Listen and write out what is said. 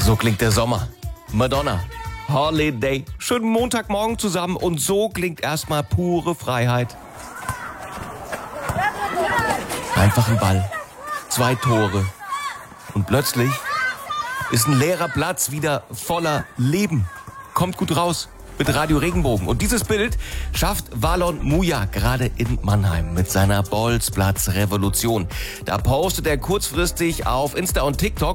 So klingt der Sommer. Madonna. Holiday. Schönen Montagmorgen zusammen und so klingt erstmal pure Freiheit. Einfach ein Ball. 2 Tore. Und plötzlich ist ein leerer Platz wieder voller Leben. Kommt gut raus mit Radio Regenbogen. Und dieses Bild schafft Valon Muja gerade in Mannheim mit seiner Bolzplatz-Revolution. Da postet er kurzfristig auf Insta und TikTok